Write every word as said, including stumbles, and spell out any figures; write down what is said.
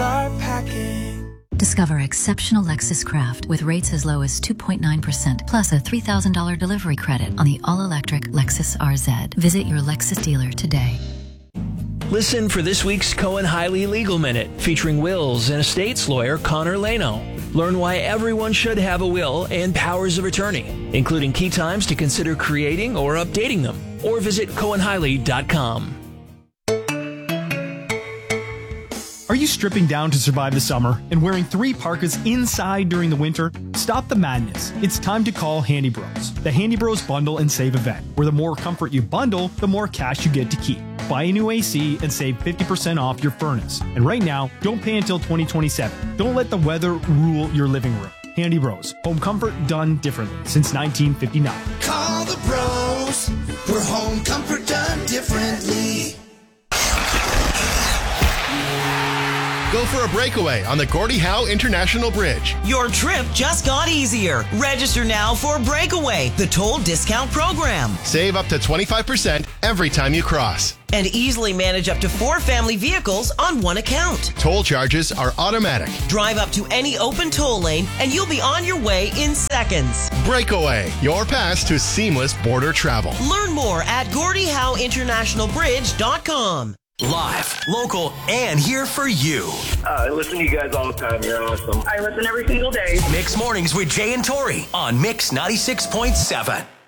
start packing. Discover exceptional Lexus Craft with rates as low as two point nine percent plus a three thousand dollars delivery credit on the all-electric Lexus R Z. Visit your Lexus dealer today. Listen for this week's Cohen-Hiley Legal Minute, featuring wills and estates lawyer Connor Lano. Learn why everyone should have a will and powers of attorney, including key times to consider creating or updating them. Or visit cohen hiley dot com. Are you stripping down to survive the summer and wearing three parkas inside during the winter? Stop the madness. It's time to call Handy Bros. The Handy Bros Bundle and Save event, where the more comfort you bundle, the more cash you get to keep. Buy a new A C and save fifty percent off your furnace. And right now, don't pay until twenty twenty-seven. Don't let the weather rule your living room. Handy Bros. Home comfort done differently since nineteen fifty-nine. Call the bros. We're home comfort done differently. Go for a breakaway on the Gordie Howe International Bridge. Your trip just got easier. Register now for Breakaway, the toll discount program. Save up to twenty-five percent every time you cross. And easily manage up to four family vehicles on one account. Toll charges are automatic. Drive up to any open toll lane and you'll be on your way in seconds. Breakaway, your pass to seamless border travel. Learn more at gordie howe international bridge dot com. Live, local, and here for you. Uh, I listen to you guys all the time. You're awesome. I listen every single day. Mix Mornings with Jay and Tori on Mix ninety-six point seven.